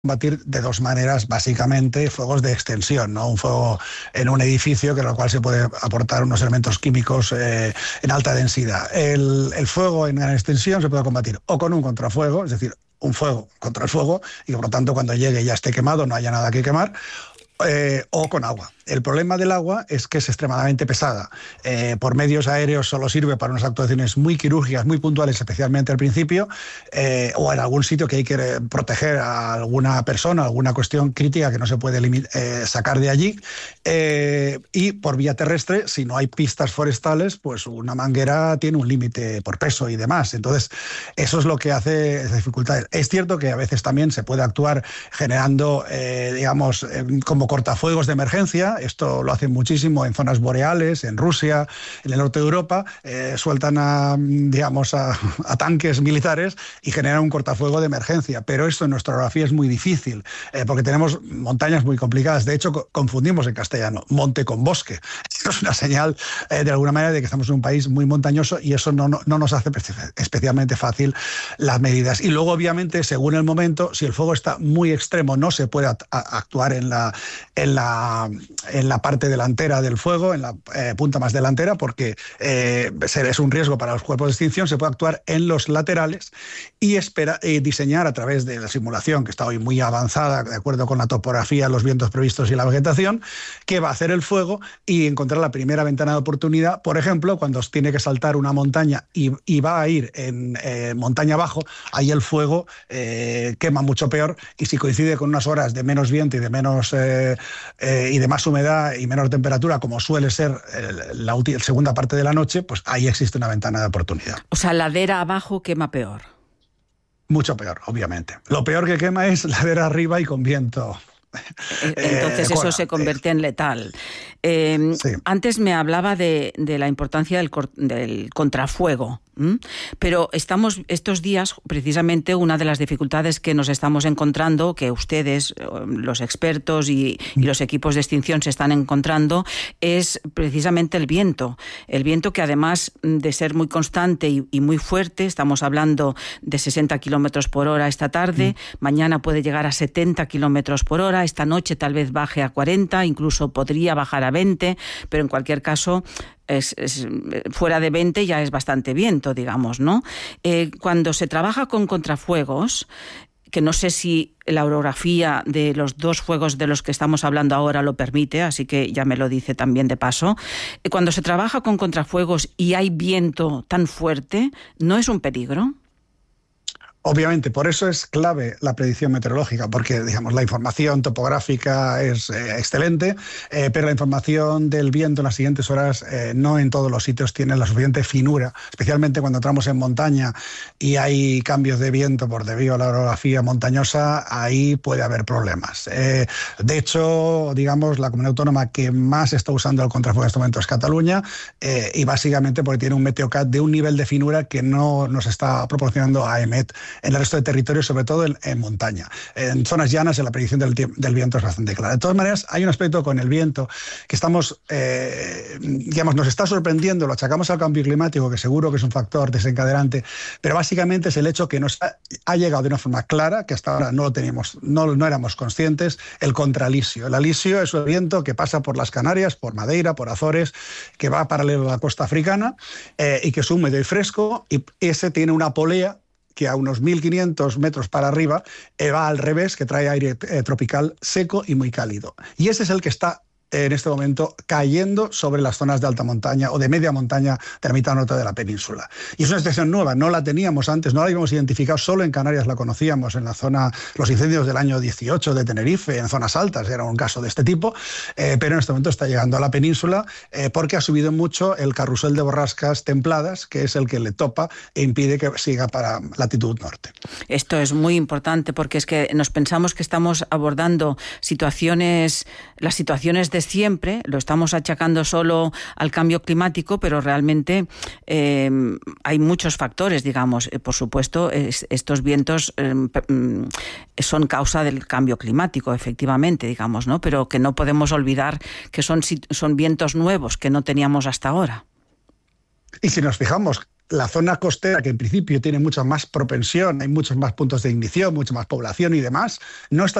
combatir de dos maneras, básicamente, fuegos de extensión, ¿no? Un fuego en un edificio, que lo cual se puede aportar unos elementos químicos en alta densidad. El fuego en gran extensión se puede combatir o con un contrafuego, es decir, un fuego contra el fuego, y por lo tanto cuando llegue ya esté quemado, no haya nada que quemar, o con agua. El problema del agua es que es extremadamente pesada. Por medios aéreos solo sirve para unas actuaciones muy quirúrgicas, muy puntuales, especialmente al principio, o en algún sitio que hay que proteger a alguna persona, alguna cuestión crítica que no se puede sacar de allí. Y por vía terrestre, si no hay pistas forestales, pues una manguera tiene un límite por peso y demás. Entonces, eso es lo que hace dificultades. Es cierto que a veces también se puede actuar generando, digamos, como cortafuegos de emergencia. Esto lo hacen muchísimo en zonas boreales, en Rusia, en el norte de Europa. Sueltan a tanques militares y generan un cortafuego de emergencia. Pero esto en nuestra orografía es muy difícil, porque tenemos montañas muy complicadas. De hecho, confundimos en castellano monte con bosque. Esto es una señal, de alguna manera, de que estamos en un país muy montañoso, y eso no nos hace especialmente fácil las medidas. Y luego, obviamente, según el momento, si el fuego está muy extremo, no se puede actuar en la parte delantera del fuego, en la punta más delantera, porque es un riesgo para los cuerpos de extinción. Se puede actuar en los laterales y diseñar a través de la simulación, que está hoy muy avanzada, de acuerdo con la topografía, los vientos previstos y la vegetación, qué va a hacer el fuego, y encontrar la primera ventana de oportunidad. Por ejemplo, cuando tiene que saltar una montaña y va a ir en montaña abajo, ahí el fuego quema mucho peor, y si coincide con unas horas de menos viento y de más humedad y menor temperatura, como suele ser la segunda parte de la noche, pues ahí existe una ventana de oportunidad. O sea, ladera abajo quema peor. Mucho peor, obviamente. Lo peor que quema es ladera arriba y con viento. Entonces eso se convierte en letal. Sí. Antes me hablaba de la importancia del contrafuego. Pero estos días, precisamente, una de las dificultades que nos estamos encontrando, que ustedes, los expertos y los equipos de extinción se están encontrando, es precisamente el viento. El viento, que además de ser muy constante y muy fuerte, estamos hablando de 60 kilómetros por hora esta tarde, mañana puede llegar a 70 kilómetros por hora, esta noche tal vez baje a 40, incluso podría bajar a 20, pero en cualquier caso fuera de 20 ya es bastante viento, digamos, ¿no? Cuando se trabaja con contrafuegos, que no sé si la orografía de los dos fuegos de los que estamos hablando ahora lo permite, así que ya me lo dice también de paso, cuando se trabaja con contrafuegos y hay viento tan fuerte, ¿no es un peligro? Obviamente, por eso es clave la predicción meteorológica, porque, digamos, la información topográfica es excelente, pero la información del viento en las siguientes horas no en todos los sitios tiene la suficiente finura, especialmente cuando entramos en montaña y hay cambios de viento debido a la orografía montañosa. Ahí puede haber problemas. De hecho, digamos, la comunidad autónoma que más está usando el contrafuego en este momento es Cataluña, y básicamente porque tiene un Meteocat de un nivel de finura que no nos está proporcionando AEMET en el resto de territorios, sobre todo en montaña. En zonas llanas, la predicción del viento es bastante clara. De todas maneras, hay un aspecto con el viento que nos está sorprendiendo, lo achacamos al cambio climático, que seguro que es un factor desencadenante, pero básicamente es el hecho que nos ha llegado de una forma clara, que hasta ahora no lo teníamos, no éramos conscientes, el contralisio. El alisio es el viento que pasa por las Canarias, por Madeira, por Azores, que va paralelo a la costa africana, y que es húmedo y fresco, y ese tiene una polea que a unos 1.500 metros para arriba va al revés, que trae aire tropical seco y muy cálido. Y ese es el que está en este momento cayendo sobre las zonas de alta montaña o de media montaña de la mitad norte de la península. Y es una situación nueva, no la teníamos antes, no la habíamos identificado, solo en Canarias la conocíamos, en la zona, los incendios del año 18 de Tenerife, en zonas altas, era un caso de este tipo, pero en este momento está llegando a la península porque ha subido mucho el carrusel de borrascas templadas, que es el que le topa e impide que siga para latitud norte. Esto es muy importante, porque es que nos pensamos que estamos abordando las situaciones de siempre, lo estamos achacando solo al cambio climático, pero realmente hay muchos factores, digamos. Por supuesto, estos vientos son causa del cambio climático, efectivamente, digamos, ¿no? Pero que no podemos olvidar que son vientos nuevos que no teníamos hasta ahora. Y si nos fijamos, la zona costera, que en principio tiene mucha más propensión, hay muchos más puntos de ignición, mucha más población y demás, no está